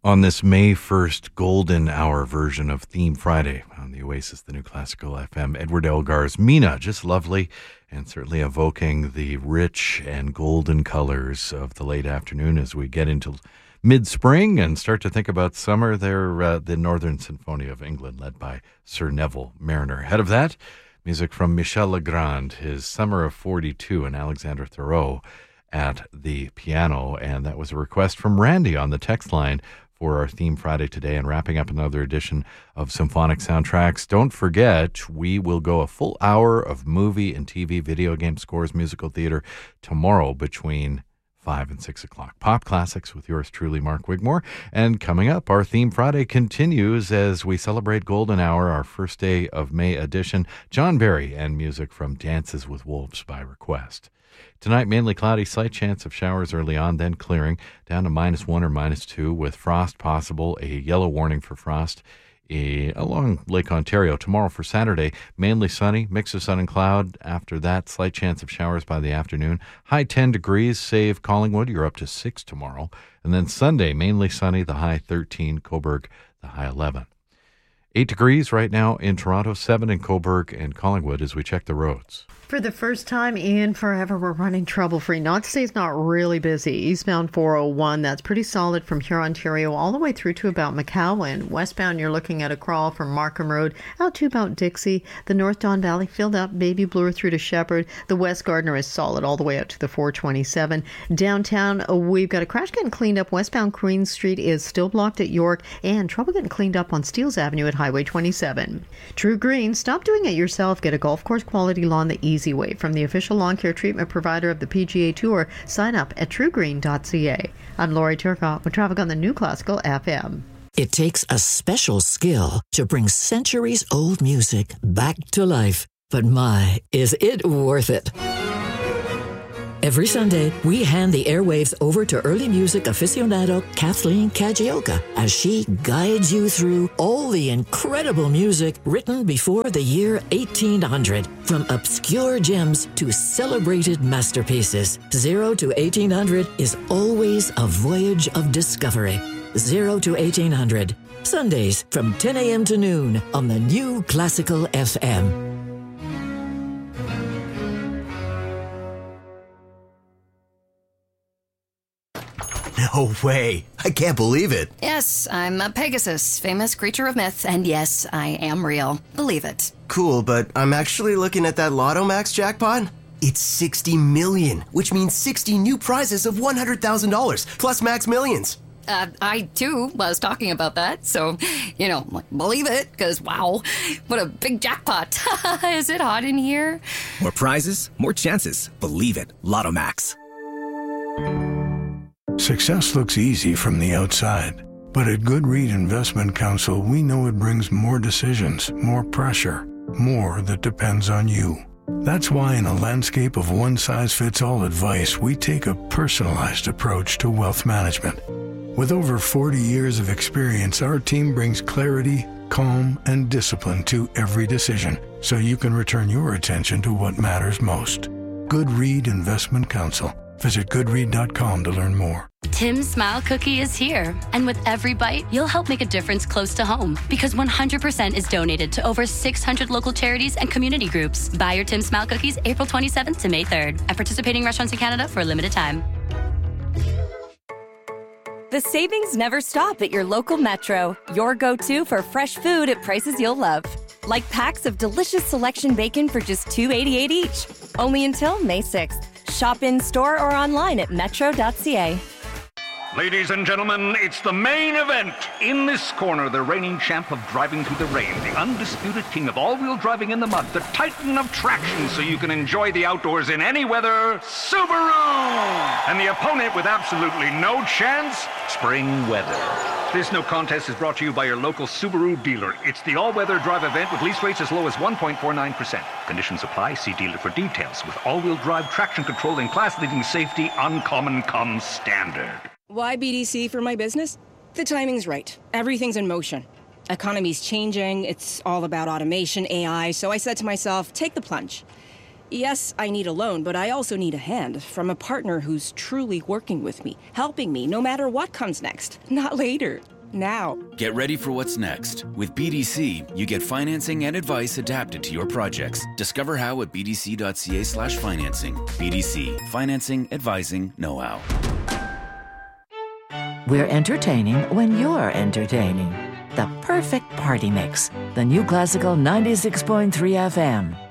On this May 1st golden hour version of Theme Friday on the Oasis, the New Classical FM, Edward Elgar's Mina, just lovely and certainly evoking the rich and golden colors of the late afternoon as we get into mid-spring and start to think about summer. They're the Northern Symphony of England, led by Sir Neville Marriner. Ahead of that, music from Michel Legrand, his Summer of 42, and Alexandre Thoreau at the piano. And that was a request from Randy on the text line for our Theme Friday today, and wrapping up another edition of Symphonic Soundtracks. Don't forget, we will go a full hour of movie and TV, video game scores, musical theater tomorrow between 5 and 6 o'clock. Pop Classics with yours truly, Mark Wigmore. And coming up, our Theme Friday continues as we celebrate Golden Hour, our first day of May edition. John Barry and music from Dances with Wolves by request. Tonight, mainly cloudy, slight chance of showers early on, then clearing down to -1 or -2 with frost possible, a yellow warning for frost along Lake Ontario. Tomorrow for Saturday, mainly sunny, mix of sun and cloud. After that, slight chance of showers by the afternoon. High 10 degrees, save Collingwood. You're up to 6 tomorrow. And then Sunday, mainly sunny, the high 13, Cobourg, the high 11. 8 degrees right now in Toronto, 7 in Cobourg and Collingwood as we check the roads. For the first time in forever, we're running trouble-free. Not to say it's not really busy. Eastbound 401, that's pretty solid from here, Ontario, all the way through to about McCowan. Westbound, you're looking at a crawl from Markham Road out to about Dixie. The North Don Valley filled up, Baby Bloor through to Shepherd. The West Gardiner is solid all the way out to the 427. Downtown, we've got a crash getting cleaned up. Westbound Queen Street is still blocked at York, and trouble getting cleaned up on Steeles Avenue at Highway 27. True Green, stop doing it yourself. Get a golf course quality lawn the easy way. From the official lawn care treatment provider of the PGA Tour, sign up at truegreen.ca. I'm Lori Turcotte with traffic on the New Classical FM. It takes a special skill to bring centuries-old music back to life. But my, is it worth it? Every Sunday, we hand the airwaves over to early music aficionado Kathleen Kajioka as she guides you through all the incredible music written before the year 1800. From obscure gems to celebrated masterpieces, 0 to 1800 is always a voyage of discovery. 0 to 1800. Sundays from 10 a.m. to noon on the New Classical FM. No way. I can't believe it. Yes, I'm a Pegasus, famous creature of myth, and yes, I am real. Believe it. Cool, but I'm actually looking at that Lotto Max jackpot. It's 60 million, which means 60 new prizes of $100,000, plus Max Millions. I, too, was talking about that, so, believe it, because, wow, what a big jackpot. Is it hot in here? More prizes, more chances. Believe it. Lotto Max. Success looks easy from the outside, but at Goodread Investment Counsel, we know it brings more decisions, more pressure, more that depends on you. That's why in a landscape of one-size-fits-all advice, we take a personalized approach to wealth management. With over 40 years of experience, our team brings clarity, calm, and discipline to every decision, so you can return your attention to what matters most. Goodread Investment Counsel. Visit goodread.com to learn more. Tim's Smile Cookie is here. And with every bite, you'll help make a difference close to home. Because 100% is donated to over 600 local charities and community groups. Buy your Tim's Smile Cookies April 27th to May 3rd at participating restaurants in Canada for a limited time. The savings never stop at your local Metro. Your go-to for fresh food at prices you'll love. Like packs of delicious selection bacon for just $2.88 each. Only until May 6th. Shop in-store or online at metro.ca. Ladies and gentlemen, it's the main event. In this corner, the reigning champ of driving through the rain, the undisputed king of all-wheel driving in the mud, the titan of traction so you can enjoy the outdoors in any weather, Subaru! And the opponent with absolutely no chance, spring weather. This no contest is brought to you by your local Subaru dealer. It's the all-weather drive event with lease rates as low as 1.49%. Conditions apply. See dealer for details. With all-wheel drive traction control and class-leading safety, uncommon comes standard. Why BDC for my business? The timing's right. Everything's in motion. Economy's changing. It's all about automation, AI. So I said to myself, take the plunge. Yes, I need a loan, but I also need a hand from a partner who's truly working with me, helping me no matter what comes next, not later. now. Get ready for what's next. With BDC, you get financing and advice adapted to your projects. Discover how at bdc.ca/financing. BDC, financing, advising, know-how. We're entertaining when you're entertaining. The perfect party mix. The New Classical 96.3 FM.